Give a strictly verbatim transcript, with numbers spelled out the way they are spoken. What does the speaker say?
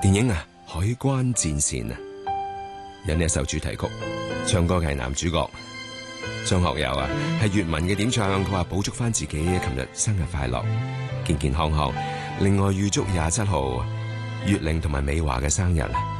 電影啊，海關戰線啊，有呢一首主題曲，唱歌嘅係男主角張學友啊，係粵文嘅點唱，佢話補祝翻自己琴日生日快樂，健健康康。另外預祝廿七號月玲同埋美華嘅生日啊！